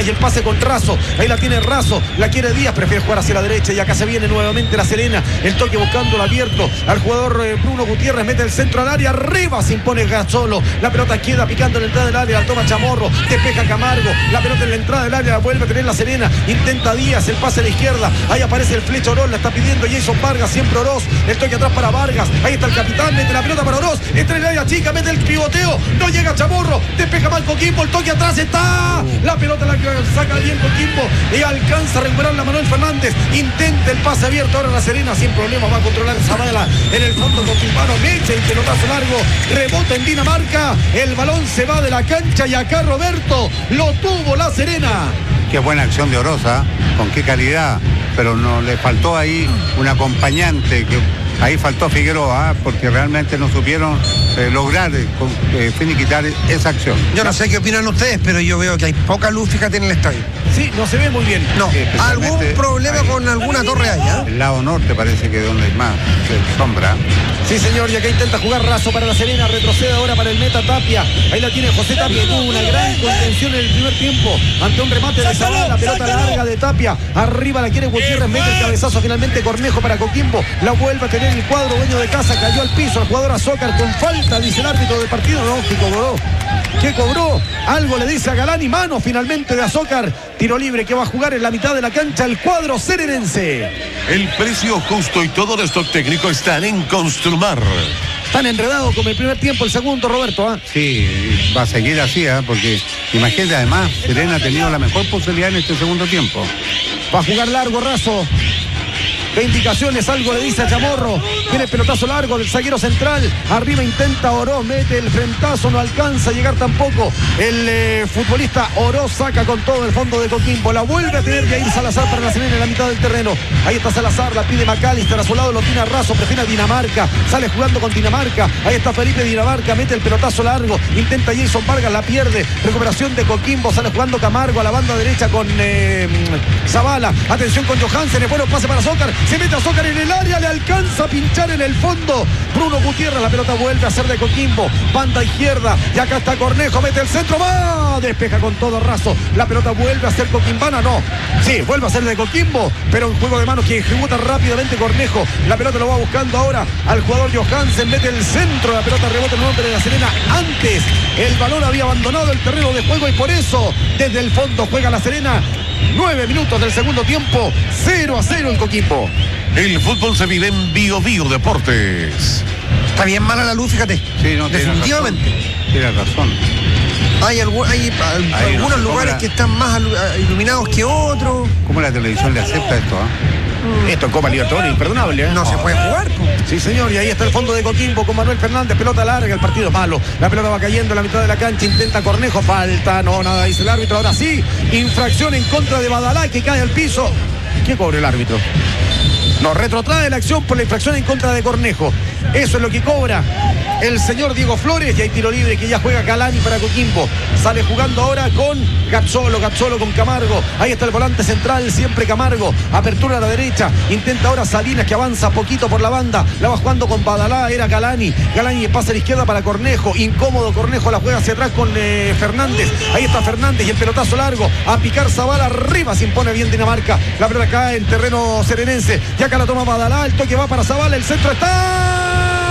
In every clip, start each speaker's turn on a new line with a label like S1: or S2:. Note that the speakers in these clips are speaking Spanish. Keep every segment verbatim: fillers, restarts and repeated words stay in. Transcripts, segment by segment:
S1: Salinas y el pase con Razo. Ahí la tiene Razo, la quiere Díaz, prefiere jugar hacia la derecha y acá se viene nuevamente la Serena. El toque buscando el abierto al jugador eh, Bruno Gutiérrez, mete el centro al área, arriba se impone Gazzolo. La pelota queda picando en la entrada del área, la toma Chamorro, despeja Camargo. La pelota en la entrada del área, la vuelve a tener la Serena. Intenta Díaz, el pase a la izquierda. Ahí aparece el Flecha Oroz, la está pidiendo Jason Vargas, siempre Oroz. El toque atrás para Vargas. Ahí está el capitán, mete la pelota para Oroz. Entra en el área chica, mete el pivoteo. No llega Chamorro, despeja mal Coquimbo. El toque atrás está. La pelota la saca bien Coquimbo y alcanza a recuperar la Manuel Fernández. Intenta el pase abierto ahora la Serena sin problema. Va a controlar Zavala en el fondo coquimbano. Meche el pelotazo largo. Rebota en Dinamarca. El balón se va de la cancha y acá Roberto lo tuvo la Serena.
S2: Qué buena acción de Oroza, con qué calidad, pero no le faltó ahí un acompañante, que ahí faltó Figueroa, porque realmente no supieron eh, lograr eh, eh, finiquitar esa acción.
S3: Yo no sé qué opinan ustedes, pero yo veo que hay poca luz, fíjate, en el estadio.
S1: Sí, no se ve muy bien.
S3: No, algún problema ahí, con alguna torre allá.
S2: El lado norte parece que es donde hay más eh, sombra.
S1: Sí, señor, y acá intenta jugar Razo para la Serena, retrocede ahora para el meta Tapia. Ahí la tiene José Tapia, tuvo una gran contención en el primer tiempo ante un remate de Zavala, la pelota larga de Tapia. Arriba la quiere Gutiérrez, mete el cabezazo finalmente Cornejo para Coquimbo. La vuelve a tener el cuadro, dueño de casa, cayó al piso el jugador Azócar con falta, dice el árbitro del partido. No, que cobró. ¿Qué cobró? Algo le dice a Galani, mano finalmente de Azócar. Tiro libre que va a jugar en la mitad de la cancha el cuadro serenense.
S4: El precio justo y todo el stock técnico están en Construmar.
S1: Tan enredado como el primer tiempo, el segundo, Roberto. ¿eh?
S2: Sí, va a seguir así, ¿eh? Porque imagínate, además, Serena ha tenido la mejor posibilidad en este segundo tiempo.
S1: Va a jugar largo Razo. De indicaciones, algo le dice a Chamorro. Tiene pelotazo largo del zaguero central. Arriba intenta Oroz, mete el frentazo, no alcanza a llegar tampoco. El eh, futbolista Oroz saca con todo el fondo de Coquimbo. La vuelve a tener Jair Salazar para la Serena en la mitad del terreno. Ahí está Salazar, la pide Macalister, a su lado lo tiene Razo, prefiere a Dinamarca. Sale jugando con Dinamarca. Ahí está Felipe Dinamarca, mete el pelotazo largo. Intenta Jason Vargas, la pierde. Recuperación de Coquimbo, sale jugando Camargo a la banda derecha con eh, Zavala. Atención con Johansen, el bueno pase para Azócar. Se mete Azócar en el área, le alcanza a pinchar en el fondo. Bruno Gutiérrez, la pelota vuelve a ser de Coquimbo. Banda izquierda, y acá está Cornejo, mete el centro, va, despeja con todo Razo. La pelota vuelve a ser coquimbana, no. Sí, vuelve a ser de Coquimbo, pero un juego de manos que ejecuta rápidamente Cornejo. La pelota lo va buscando ahora al jugador Johansen, mete el centro, la pelota rebota en nombre de la Serena. Antes, el balón había abandonado el terreno de juego y por eso, desde el fondo juega la Serena. Nueve minutos del segundo tiempo, cero a cero en Coquimbo.
S4: El fútbol se vive en Bio Bio Deportes.
S3: Está bien mala la luz, fíjate.
S2: Sí, no,
S3: definitivamente.
S2: Tiene razón.
S3: Hay, algu hay, hay
S2: Ahí
S3: algunos
S2: no,
S3: lugares
S2: la...
S3: que están más iluminados que otros.
S2: ¿Cómo la televisión le acepta esto? ¿eh?
S1: Mm. Esto en Copa Libertadores, imperdonable. ¿eh?
S3: No, no se puede jugar.
S1: Sí, señor, y ahí está el fondo de Coquimbo con Manuel Fernández, pelota larga, el partido es malo. La pelota va cayendo en la mitad de la cancha, intenta Cornejo, falta, no, nada, dice el árbitro. Ahora sí, infracción en contra de Badalá, que cae al piso. ¿Qué cobra el árbitro? No, retrotrae la acción por la infracción en contra de Cornejo. Eso es lo que cobra el señor Diego Flores. Y hay tiro libre que ya juega Galani para Coquimbo. Sale jugando ahora con Gazzolo, Gazzolo con Camargo. Ahí está el volante central, siempre Camargo. Apertura a la derecha. Intenta ahora Salinas, que avanza poquito por la banda. La va jugando con Badalá, era Galani. Galani pasa a la izquierda para Cornejo. Incómodo Cornejo, la juega hacia atrás con eh, Fernández. Ahí está Fernández y el pelotazo largo. A picar Zavala, arriba se impone bien Dinamarca. La pelota cae en terreno serenense. Y acá la toma Badalá, el toque va para Zavala, el centro está...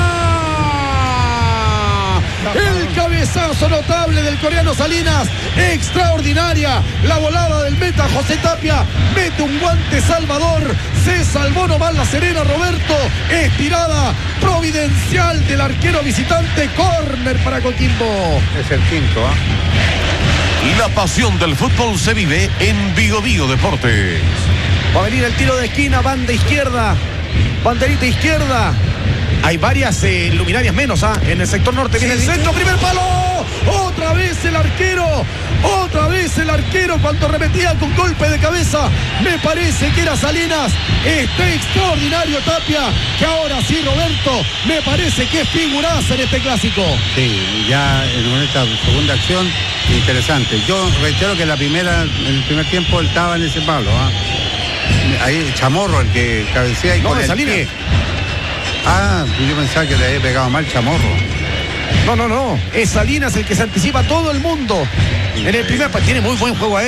S1: El cabezazo notable del coreano Salinas, extraordinaria la volada del meta José Tapia, mete un guante salvador, se salvó nomás la Serena. Roberto, estirada providencial del arquero visitante, córner para Coquimbo.
S2: Es el quinto, ¿eh?
S4: La pasión del fútbol se vive en Bio Bio Deportes.
S1: Va a venir el tiro de esquina, banda izquierda, banderita izquierda. Hay varias eh, luminarias menos, ¿ah? En el sector norte viene el centro, primer palo. Otra vez el arquero, otra vez el arquero cuando remetía con golpe de cabeza. Me parece que era Salinas. Está extraordinario Tapia, que ahora sí, Roberto, me parece que es figuraza en este clásico.
S2: Sí, ya en esta segunda acción, interesante. Yo reitero que la primera, en el primer tiempo él estaba en ese palo, ¿ah? Ahí Chamorro, el que cabecea y
S1: no,
S2: con el
S1: Salinas.
S2: pie. Ah, yo pensaba que le había pegado mal Chamorro.
S1: No, no, no. Es Salinas el que se anticipa a todo el mundo. En el primer, tiene muy buen juego aéreo.